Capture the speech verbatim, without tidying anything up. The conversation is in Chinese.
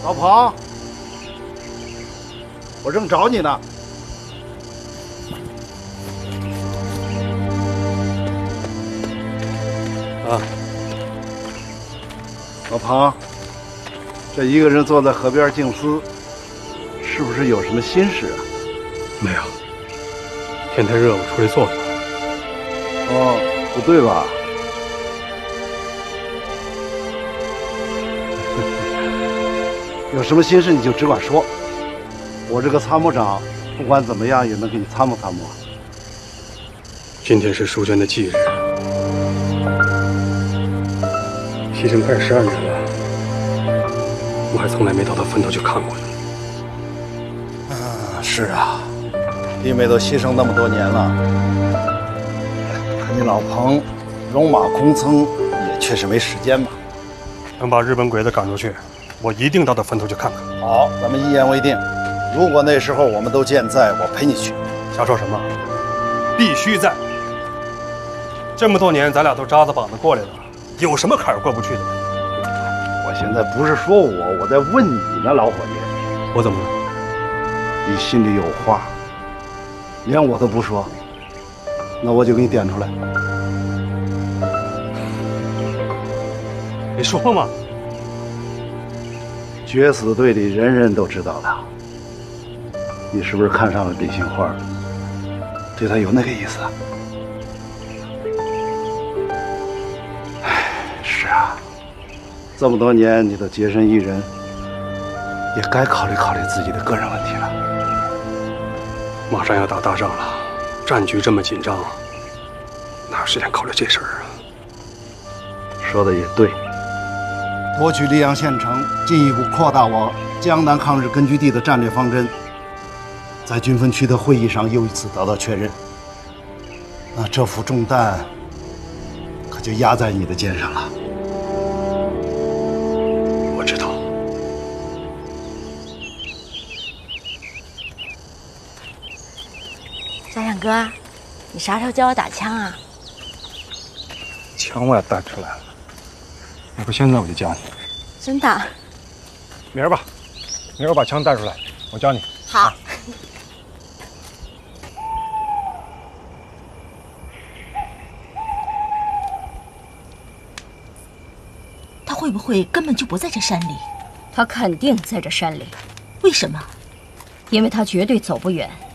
老彭，我正找你呢。 啊， 老彭，这一个人坐在河边静思，是不是有什么心事啊？ 没有，天太热，我出来坐坐。 哦，不对吧？有什么心事你就只管说，我这个参谋长不管怎么样也能给你参谋参谋。 今天是淑娟的忌日，牺牲快十二年了，我还从来没到她坟头去看过呢。 啊，是啊，弟妹都牺牲那么多年了，可你老彭戎马空曾，也确实没时间吧？ 等把日本鬼子赶出去，我一定到他坟头去看看。 好，咱们一言为定。如果那时候我们都健在，我陪你去。 瞎说什么？必须在！这么多年，咱俩都扎着膀子过来了，有什么坎儿过不去的？ 我现在不是说我，我在问你呢，老伙计。 我怎么了？ 你心里有话，连我都不说，那我就给你点出来。 你说嘛？ 决死队里人人都知道的，你是不是看上了李杏花，对她有那个意思？唉，是啊，这么多年你都洁身一人，也该考虑考虑自己的个人问题了。 马上要打大仗了，战局这么紧张，哪有时间考虑这事儿啊？ 说的也对。夺取溧阳县城，进一步扩大我江南抗日根据地的战略方针，在军分区的会议上又一次得到确认。那这副重担可就压在你的肩上了。 我知道。 家长哥，你啥时候教我打枪啊？ 枪我也带出来了。要不现在我就教你。 真的？ 明儿吧，明儿我把枪带出来，我教你。 好。 他会不会根本就不在这山里？ 他肯定在这山里。 为什么？ 因为他绝对走不远。